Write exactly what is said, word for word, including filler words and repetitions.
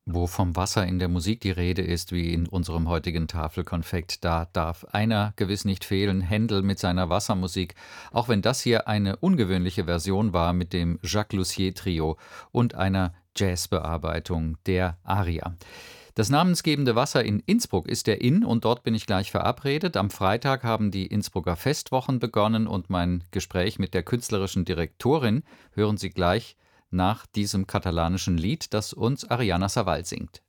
Wo vom Wasser in der Musik die Rede ist, wie in unserem heutigen Tafelkonfekt, da darf einer gewiss nicht fehlen, Händel mit seiner Wassermusik, auch wenn das hier eine ungewöhnliche Version war mit dem Jacques Lussier Trio und einer Jazzbearbeitung der Aria. Das namensgebende Wasser in Innsbruck ist der Inn und dort bin ich gleich verabredet. Am Freitag haben die Innsbrucker Festwochen begonnen und mein Gespräch mit der künstlerischen Direktorin hören Sie gleich nach diesem katalanischen Lied, das uns Ariana Savall singt.